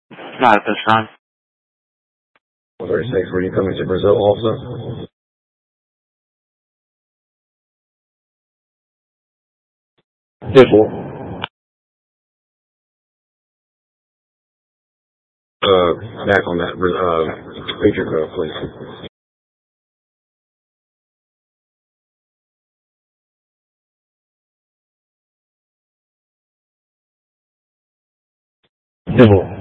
Not at this time. 36, were you coming to Brazil also? Yes. Back on that, feature code, please. Yes.